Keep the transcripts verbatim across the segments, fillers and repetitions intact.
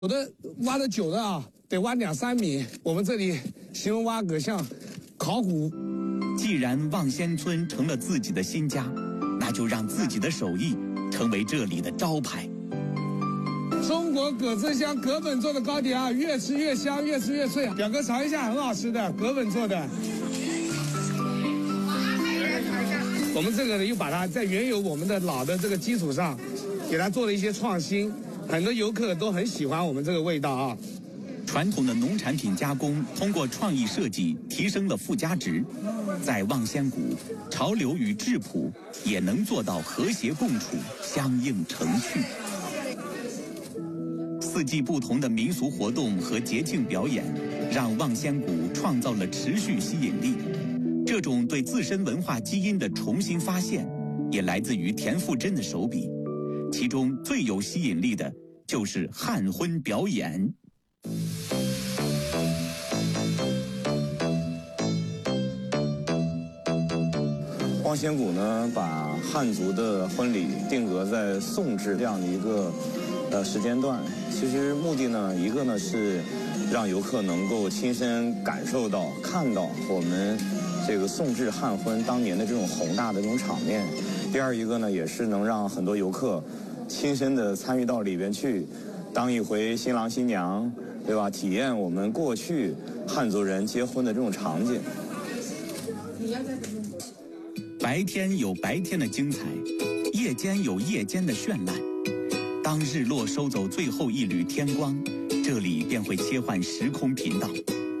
有的挖的久的啊，得挖两三米。我们这里形容挖个像考古。 既然望仙村成了自己的新家，那就让自己的手艺成为这里的招牌。 中国葛子香葛本做的糕点啊，越吃越香，越吃越脆。表哥尝一下，很好吃的，葛本做的。我们这个呢，又把它在原有我们的老的这个基础上，给它做了一些创新，很多游客都很喜欢我们这个味道啊。 传统的农产品加工通过创意设计提升了附加值，在望仙谷，潮流与质朴也能做到和谐共处，相映成趣。四季不同的民俗活动和节庆表演，让望仙谷创造了持续吸引力。这种对自身文化基因的重新发现，也来自于田馥甄的手笔。其中最有吸引力的就是汉婚表演。 望仙谷呢，把汉族的婚礼定格在宋制这样的一个呃时间段。其实目的呢，一个呢是让游客能够亲身感受到、看到我们这个宋制汉婚当年的这种宏大的这种场面。第二一个呢，也是能让很多游客亲身的参与到里边去，当一回新郎新娘，对吧？体验我们过去汉族人结婚的这种场景。 白天有白天的精彩，夜间有夜间的绚烂。当日落收走最后一缕天光，这里便会切换时空频道。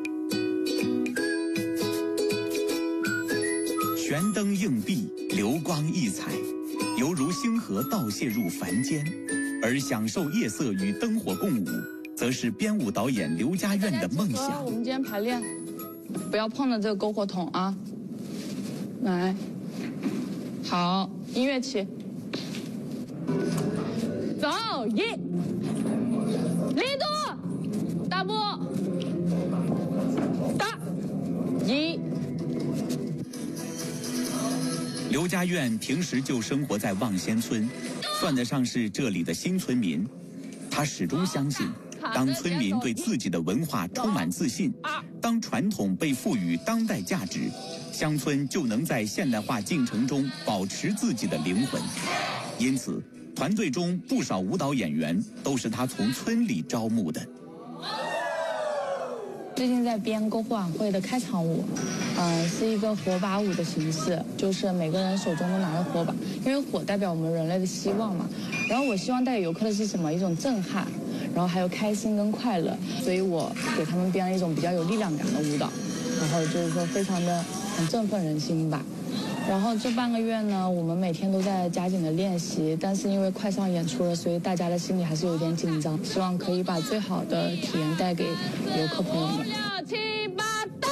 悬灯映壁，流光溢彩，犹如星河倒泻入凡间。而享受夜色与灯火共舞，则是编舞导演刘家院的梦想。 我们今天排练，不要碰了这个篝火筒啊！来，好，音乐起，走一，力度，大步，打，一。 刘家院平时就生活在望仙村，算得上是这里的新村民。他始终相信，当村民对自己的文化充满自信，当传统被赋予当代价值，乡村就能在现代化进程中保持自己的灵魂。因此，团队中不少舞蹈演员都是他从村里招募的。 最近在编篝火晚会的开场舞，嗯、呃，是一个火把舞的形式，就是每个人手中都拿着火把，因为火代表我们人类的希望嘛。然后我希望带给游客的是什么？一种震撼，然后还有开心跟快乐，所以我给他们编了一种比较有力量感的舞蹈，然后就是说非常的很振奋人心吧。然后这半个月呢，我们每天都在加紧的练习，但是因为快上演出了，所以大家的心里还是有点紧张。希望可以把最好的体验带给游客朋友们。六七八大。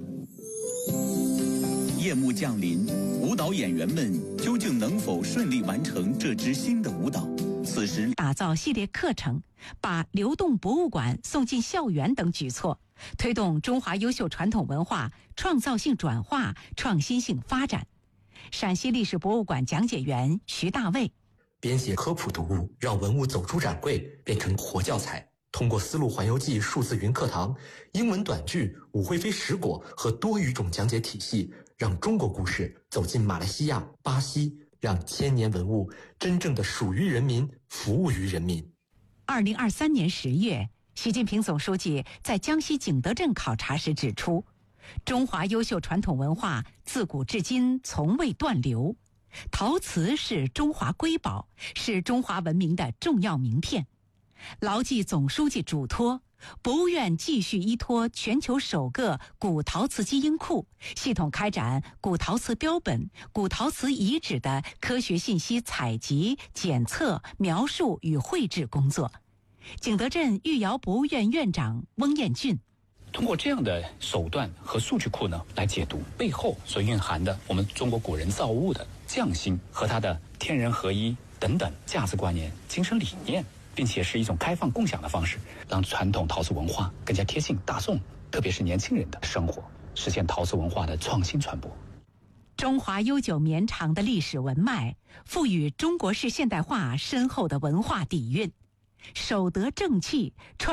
夜幕降临，舞蹈演员们究竟能否顺利完成这支新的舞蹈？此时打造系列课程，把流动博物馆送进校园等举措，推动中华优秀传统文化创造性转化、创新性发展。陕西历史博物馆讲解员徐大卫编写科普读物，让文物走出展柜变成活教材。通过丝路环游记数字云课堂、英文短剧、武惠妃食果和多语种讲解体系，让中国故事走进马来西亚、巴西，让千年文物真正的属于人民，服务于人民。 二零二三年十月，习近平总书记在江西景德镇考察时指出，中华优秀传统文化自古至今从未断流，陶瓷是中华瑰宝，是中华文明的重要名片。牢记总书记嘱托，博物院继续依托全球首个古陶瓷基因库，系统开展古陶瓷标本、古陶瓷遗址的科学信息采集、检测、描述与绘制工作。景德镇御窑博物院院长翁彦俊。 通过这样的手段和数据库呢，来解读背后所蕴含的我们中国古人造物的匠心和它的天人合一等等价值观念、精神理念，并且是一种开放共享的方式，让传统陶瓷文化更加贴近大众，特别是年轻人的生活，实现陶瓷文化的创新传播。 中华悠久绵长的历史文脉，赋予中国式现代化深厚的文化底蕴。 守得正气。